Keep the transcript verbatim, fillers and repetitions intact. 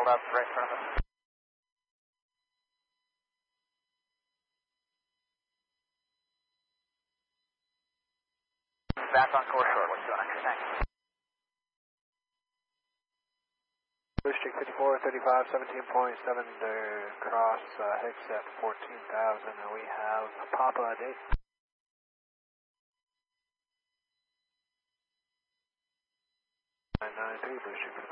filled up right in front of us. Back on course short, what's going on your tank? Blue Streak fifty-four, thirty-five, seventeen point seven to cross uh, Hicks at fourteen thousand, and we have Papa date. nine nine three, Blue Streak